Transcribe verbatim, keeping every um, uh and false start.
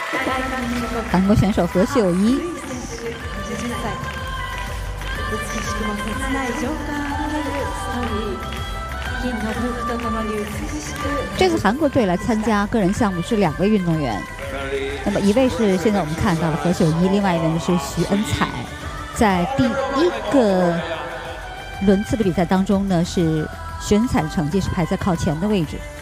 韩国选手何秀一。这次韩国队来参加个人项目是两位运动员，那么一位是现在我们看到的何秀一，另外一位呢是徐恩彩。在第一个轮次的比赛当中呢，是徐恩彩的成绩是排在靠前的位置。